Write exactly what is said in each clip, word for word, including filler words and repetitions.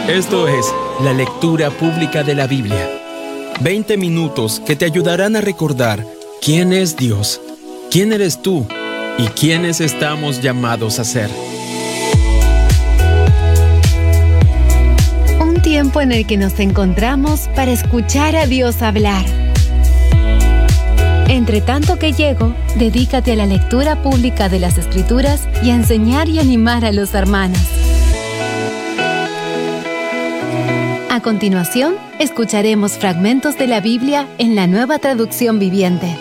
Esto es la lectura pública de la Biblia. veinte minutos que te ayudarán a recordar quién es Dios, quién eres tú y quiénes estamos llamados a ser. Un tiempo en el que nos encontramos para escuchar a Dios hablar. Entre tanto que llego, dedícate a la lectura pública de las Escrituras y a enseñar y animar a los hermanos. A continuación, escucharemos fragmentos de la Biblia en la Nueva Traducción Viviente.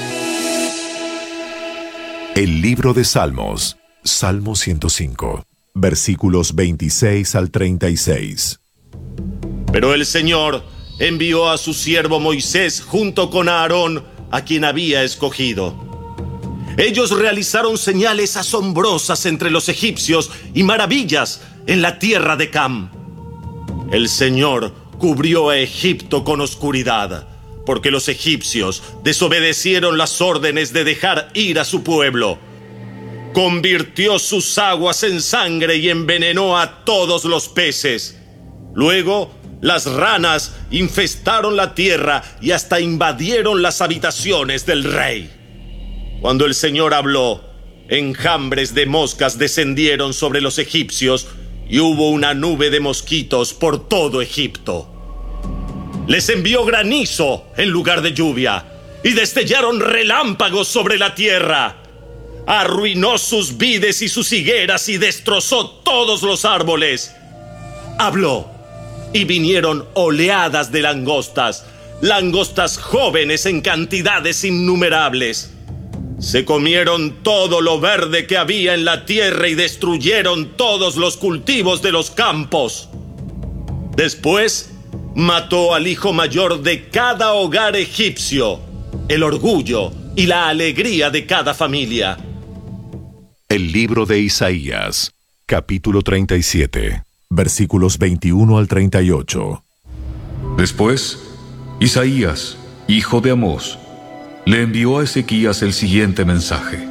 El libro de Salmos, Salmo ciento cinco, versículos veintiséis al treinta y seis. Pero el Señor envió a su siervo Moisés junto con Aarón, a quien había escogido. Ellos realizaron señales asombrosas entre los egipcios y maravillas en la tierra de Cam. El Señor cubrió a Egipto con oscuridad, porque los egipcios desobedecieron las órdenes de dejar ir a su pueblo. Convirtió sus aguas en sangre y envenenó a todos los peces. Luego, las ranas infestaron la tierra y hasta invadieron las habitaciones del rey. Cuando el Señor habló, enjambres de moscas descendieron sobre los egipcios y hubo una nube de mosquitos por todo Egipto. Les envió granizo en lugar de lluvia y destellaron relámpagos sobre la tierra. Arruinó sus vides y sus higueras y destrozó todos los árboles. Habló y vinieron oleadas de langostas, langostas jóvenes en cantidades innumerables. Se comieron todo lo verde que había en la tierra y destruyeron todos los cultivos de los campos. Después mató al hijo mayor de cada hogar egipcio, el orgullo y la alegría de cada familia. El libro de Isaías, capítulo treinta y siete, versículos veintiuno al treinta y ocho. Después, Isaías, hijo de Amós, le envió a Ezequías el siguiente mensaje.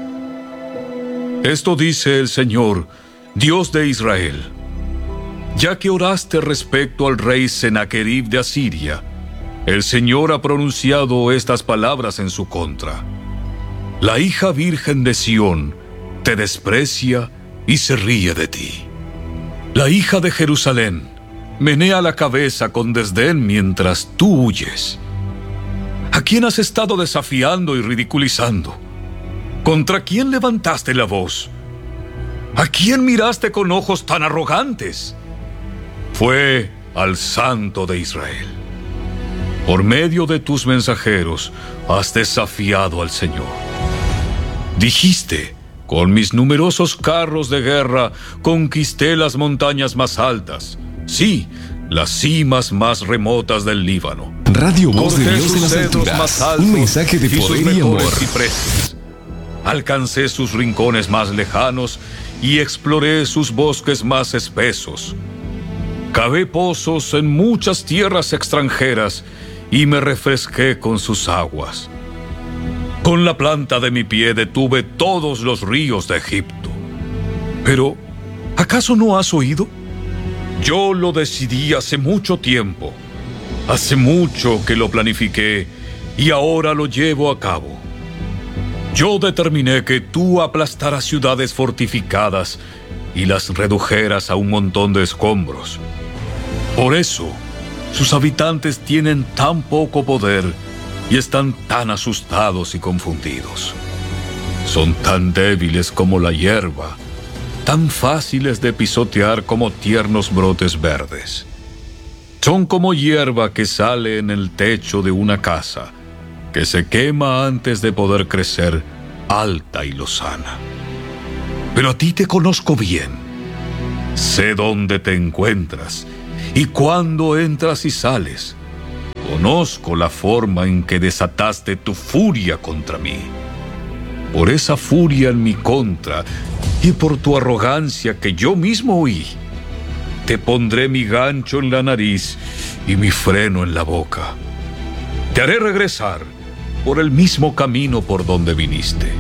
Esto dice el Señor, Dios de Israel: ya que oraste respecto al rey Sennacherib de Asiria, el Señor ha pronunciado estas palabras en su contra. La hija virgen de Sión te desprecia y se ríe de ti. La hija de Jerusalén menea la cabeza con desdén mientras tú huyes. ¿A quién has estado desafiando y ridiculizando? ¿Contra quién levantaste la voz? ¿A quién miraste con ojos tan arrogantes? Fue al Santo de Israel. Por medio de tus mensajeros has desafiado al Señor. Dijiste: con mis numerosos carros de guerra conquisté las montañas más altas, sí, las cimas más remotas del Líbano. Radio Voz de Dios en las alturas, un mensaje de poder y amor. Alcancé sus rincones más lejanos y exploré sus bosques más espesos. Cavé pozos en muchas tierras extranjeras y me refresqué con sus aguas. Con la planta de mi pie detuve todos los ríos de Egipto. Pero, ¿acaso no has oído? Yo lo decidí hace mucho tiempo. Hace mucho que lo planifiqué y ahora lo llevo a cabo. Yo determiné que tú aplastaras ciudades fortificadas y las redujeras a un montón de escombros. Por eso, sus habitantes tienen tan poco poder y están tan asustados y confundidos. Son tan débiles como la hierba, tan fáciles de pisotear como tiernos brotes verdes. Son como hierba que sale en el techo de una casa, que se quema antes de poder crecer alta y lozana. Pero a ti te conozco bien. Sé dónde te encuentras y cuándo entras y sales. Conozco la forma en que desataste tu furia contra mí. Por esa furia en mi contra y por tu arrogancia que yo mismo oí, te pondré mi gancho en la nariz y mi freno en la boca. Te haré regresar por el mismo camino por donde viniste.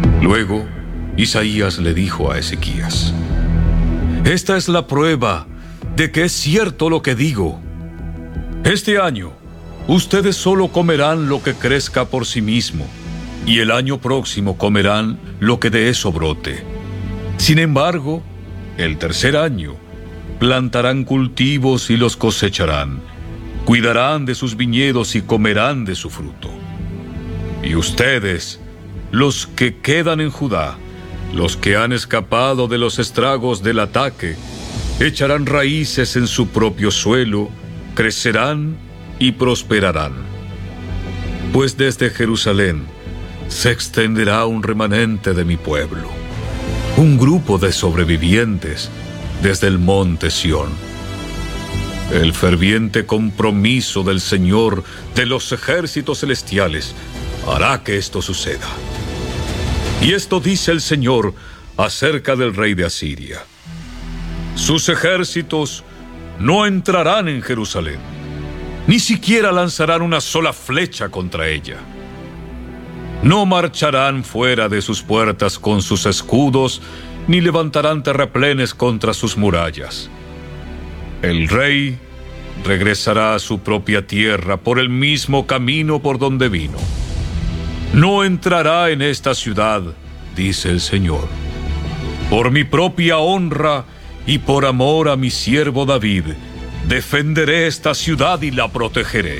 Luego, Isaías le dijo a Ezequías: esta es la prueba de que es cierto lo que digo. Este año, ustedes solo comerán lo que crezca por sí mismo, y el año próximo comerán lo que de eso brote. Sin embargo, el tercer año, plantarán cultivos y los cosecharán, cuidarán de sus viñedos y comerán de su fruto. Y ustedes, los que quedan en Judá, los que han escapado de los estragos del ataque, echarán raíces en su propio suelo, crecerán y prosperarán. Pues desde Jerusalén se extenderá un remanente de mi pueblo, un grupo de sobrevivientes desde el monte Sión. El ferviente compromiso del Señor de los ejércitos celestiales hará que esto suceda. Y esto dice el Señor acerca del rey de Asiria: sus ejércitos no entrarán en Jerusalén, ni siquiera lanzarán una sola flecha contra ella. No marcharán fuera de sus puertas con sus escudos, ni levantarán terraplenes contra sus murallas. El rey regresará a su propia tierra por el mismo camino por donde vino. No entrará en esta ciudad, dice el Señor. Por mi propia honra y por amor a mi siervo David, defenderé esta ciudad y la protegeré.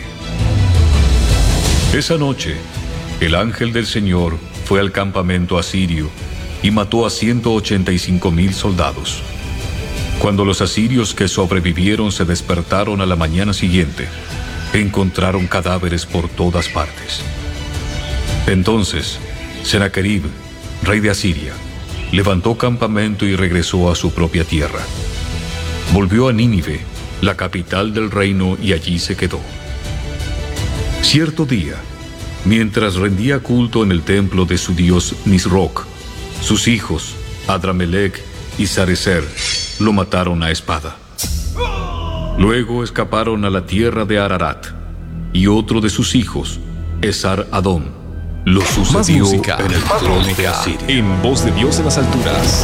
Esa noche, el ángel del Señor fue al campamento asirio y mató a ciento ochenta y cinco mil soldados. Cuando los asirios que sobrevivieron se despertaron a la mañana siguiente, encontraron cadáveres por todas partes. Entonces, Sennacherib, rey de Asiria, levantó campamento y regresó a su propia tierra. Volvió a Nínive, la capital del reino, y allí se quedó. Cierto día, mientras rendía culto en el templo de su dios Nisroch, sus hijos, Adramelech y Sarecer, lo mataron a espada. Luego escaparon a la tierra de Ararat, y otro de sus hijos, Esar-Adón, lo sucedió música, en el trono de Asiria. En voz de Dios en las alturas.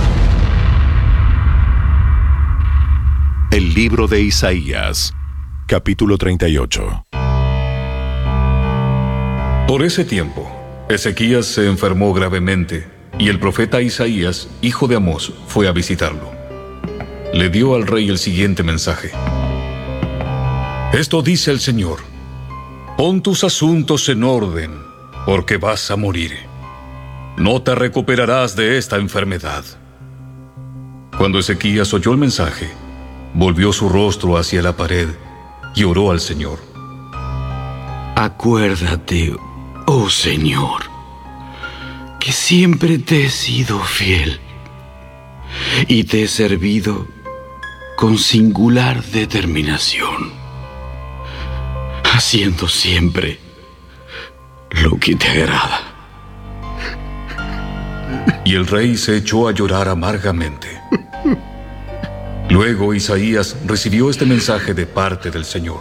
El libro de Isaías, capítulo treinta y ocho. Por ese tiempo, Ezequías se enfermó gravemente, y el profeta Isaías, hijo de Amós, fue a visitarlo. Le dio al rey el siguiente mensaje: esto dice el Señor: pon tus asuntos en orden, porque vas a morir. No te recuperarás de esta enfermedad. Cuando Ezequías oyó el mensaje, volvió su rostro hacia la pared y oró al Señor. Acuérdate, oh Señor, que siempre te he sido fiel y te he servido con singular determinación, haciendo siempre lo que te agrada. Y el rey se echó a llorar amargamente. Luego Isaías recibió este mensaje de parte del Señor: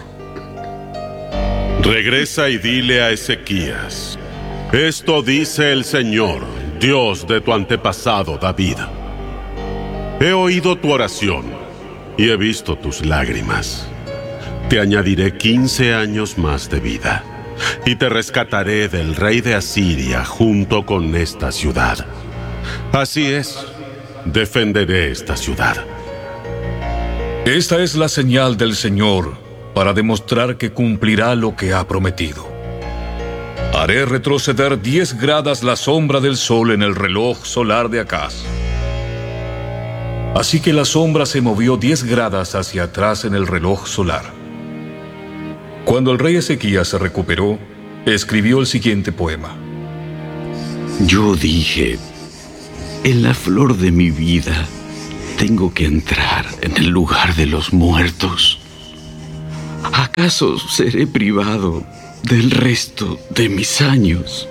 regresa y dile a Ezequías: esto dice el Señor, Dios de tu antepasado David. He oído tu oración y he visto tus lágrimas. Te añadiré quince años más de vida, y te rescataré del rey de Asiria junto con esta ciudad. Así es, defenderé esta ciudad. Esta es la señal del Señor para demostrar que cumplirá lo que ha prometido. Haré retroceder diez gradas la sombra del sol en el reloj solar de Acaz. Así que la sombra se movió diez gradas hacia atrás en el reloj solar. Cuando el rey Ezequías se recuperó, escribió el siguiente poema: yo dije, en la flor de mi vida tengo que entrar en el lugar de los muertos. ¿Acaso seré privado del resto de mis años?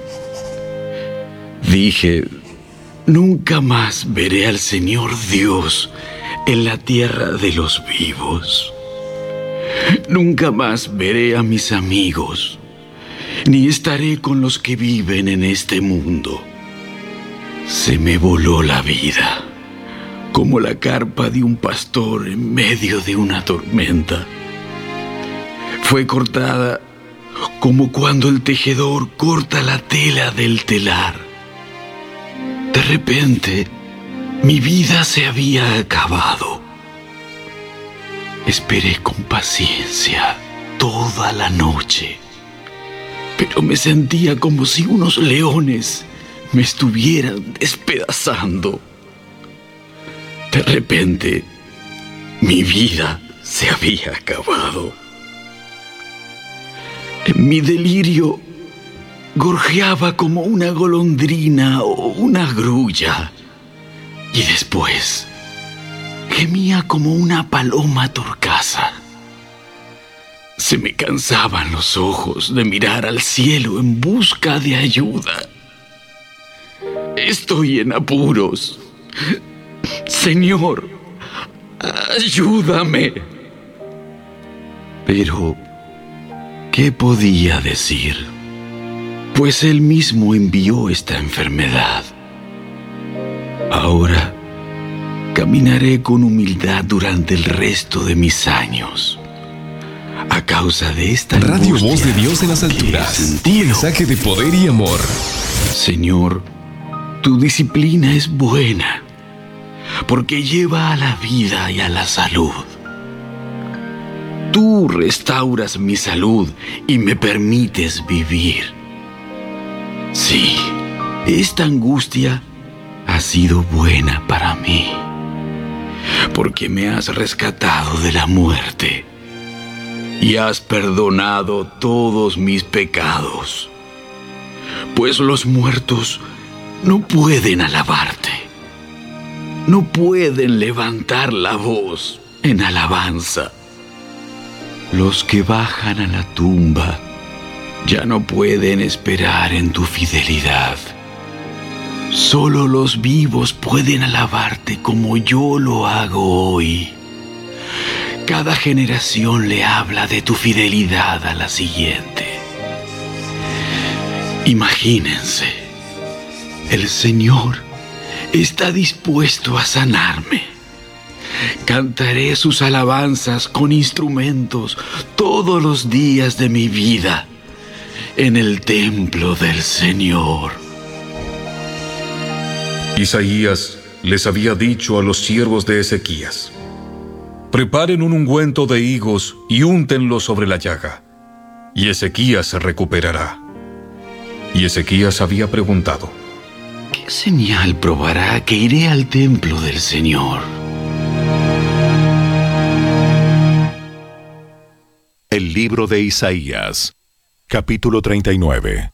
Dije, nunca más veré al Señor Dios en la tierra de los vivos. Nunca más veré a mis amigos, ni estaré con los que viven en este mundo. Se me voló la vida, como la carpa de un pastor en medio de una tormenta. Fue cortada como cuando el tejedor corta la tela del telar. De repente, mi vida se había acabado. Esperé con paciencia toda la noche, pero me sentía como si unos leones me estuvieran despedazando. De repente, mi vida se había acabado. En mi delirio, gorjeaba como una golondrina o una grulla, y después gemía como una paloma torcaza. Se me cansaban los ojos de mirar al cielo en busca de ayuda. Estoy en apuros. Señor, ayúdame. Pero, ¿qué podía decir? Pues Él mismo envió esta enfermedad. Ahora, caminaré con humildad durante el resto de mis años. A causa de esta Radio Voz de Dios en las alturas. Un mensaje de poder y amor. Señor, tu disciplina es buena, porque lleva a la vida y a la salud. Tú restauras mi salud y me permites vivir. Sí, esta angustia ha sido buena para mí, porque me has rescatado de la muerte y has perdonado todos mis pecados, pues los muertos no pueden alabarte, no pueden levantar la voz en alabanza. Los que bajan a la tumba ya no pueden esperar en tu fidelidad. Solo los vivos pueden alabarte como yo lo hago hoy. Cada generación le habla de tu fidelidad a la siguiente. Imagínense, el Señor está dispuesto a sanarme. Cantaré sus alabanzas con instrumentos todos los días de mi vida en el templo del Señor. Isaías les había dicho a los siervos de Ezequías: preparen un ungüento de higos y úntenlo sobre la llaga, y Ezequías se recuperará. Y Ezequías había preguntado: ¿qué señal probará que iré al templo del Señor? El libro de Isaías, capítulo treinta y nueve.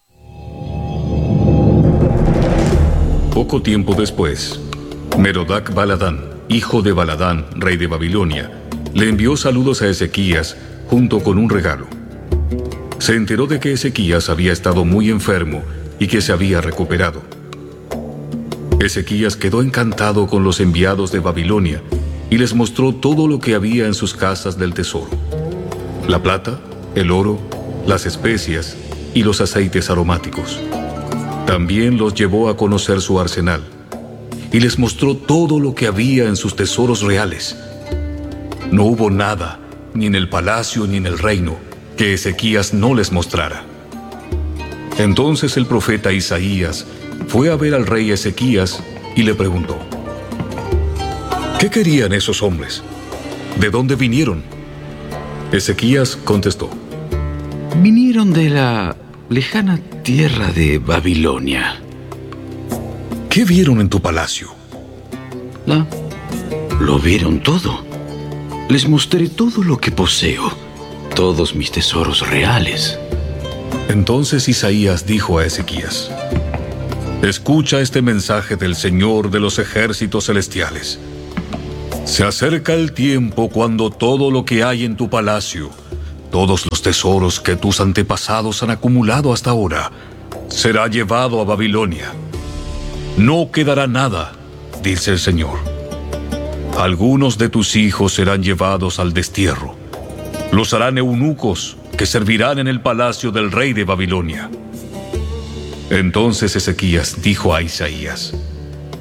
Poco tiempo después, Merodac Baladán, hijo de Baladán, rey de Babilonia, le envió saludos a Ezequías junto con un regalo. Se enteró de que Ezequías había estado muy enfermo y que se había recuperado. Ezequías quedó encantado con los enviados de Babilonia y les mostró todo lo que había en sus casas del tesoro: la plata, el oro, las especias y los aceites aromáticos. También los llevó a conocer su arsenal y les mostró todo lo que había en sus tesoros reales. No hubo nada, ni en el palacio ni en el reino, que Ezequías no les mostrara. Entonces el profeta Isaías fue a ver al rey Ezequías y le preguntó: ¿qué querían esos hombres? ¿De dónde vinieron? Ezequías contestó: vinieron de la lejana tierra de Babilonia. ¿Qué vieron en tu palacio? La, lo vieron todo. Les mostré todo lo que poseo, todos mis tesoros reales. Entonces Isaías dijo a Ezequías: escucha este mensaje del Señor de los ejércitos celestiales. Se acerca el tiempo cuando todo lo que hay en tu palacio, todos los tesoros que tus antepasados han acumulado hasta ahora, será llevado a Babilonia. No quedará nada, dice el Señor. Algunos de tus hijos serán llevados al destierro. Los harán eunucos que servirán en el palacio del rey de Babilonia. Entonces Ezequías dijo a Isaías: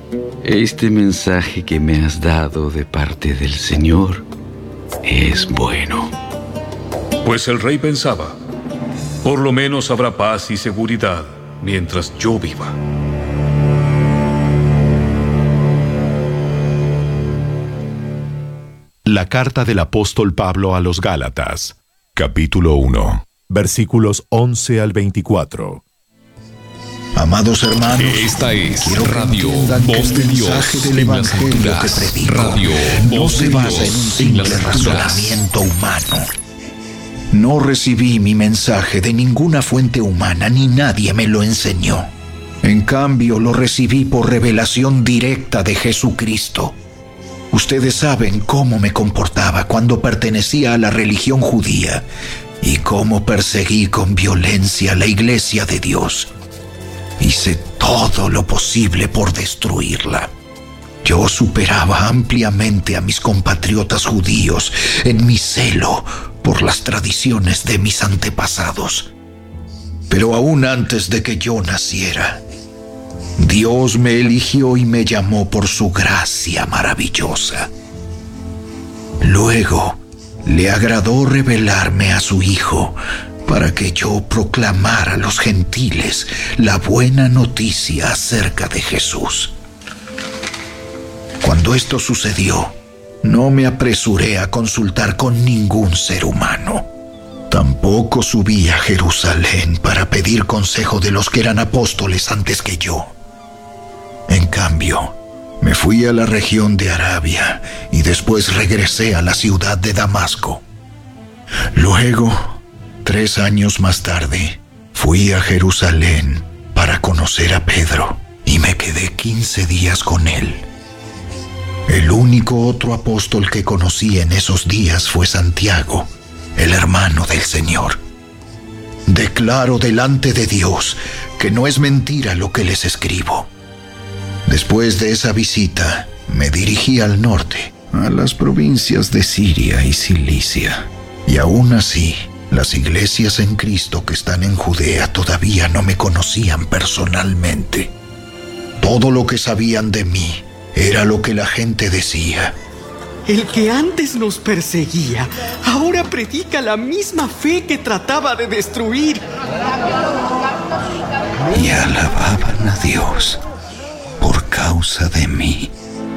Este mensaje que me has dado de parte del Señor es bueno. Pues el rey pensaba, por lo menos habrá paz y seguridad mientras yo viva. La carta del apóstol Pablo a los Gálatas, capítulo uno, versículos once al veinticuatro. Amados hermanos, esta es quiero Radio Voz de Dios del Evangelio que predico Radio no Voz se de basa Dios en un simple razonamiento humano. No recibí mi mensaje de ninguna fuente humana, ni nadie me lo enseñó. En cambio, lo recibí por revelación directa de Jesucristo. Ustedes saben cómo me comportaba cuando pertenecía a la religión judía y cómo perseguí con violencia la iglesia de Dios. Hice todo lo posible por destruirla. Yo superaba ampliamente a mis compatriotas judíos en mi celo por las tradiciones de mis antepasados. Pero aún antes de que yo naciera, Dios me eligió y me llamó por su gracia maravillosa. Luego, le agradó revelarme a su Hijo para que yo proclamara a los gentiles la buena noticia acerca de Jesús. Cuando esto sucedió, no me apresuré a consultar con ningún ser humano. Tampoco subí a Jerusalén para pedir consejo de los que eran apóstoles antes que yo. En cambio, me fui a la región de Arabia y después regresé a la ciudad de Damasco. Luego, tres años más tarde, fui a Jerusalén para conocer a Pedro y me quedé quince días con él. El único otro apóstol que conocí en esos días fue Santiago, el hermano del Señor. Declaro delante de Dios que no es mentira lo que les escribo. Después de esa visita, me dirigí al norte, a las provincias de Siria y Cilicia. Y aún así, las iglesias en Cristo que están en Judea todavía no me conocían personalmente. Todo lo que sabían de mí era lo que la gente decía. El que antes nos perseguía, ahora predica la misma fe que trataba de destruir. Y alababan a Dios por causa de mí.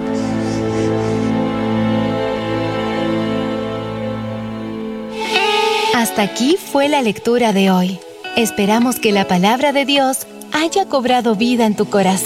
Hasta aquí fue la lectura de hoy. Esperamos que la palabra de Dios haya cobrado vida en tu corazón.